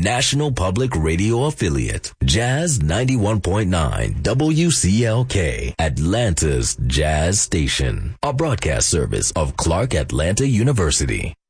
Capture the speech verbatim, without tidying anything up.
National Public Radio affiliate, Jazz ninety-one point nine W C L K, Atlanta's Jazz Station, a broadcast service of Clark Atlanta University.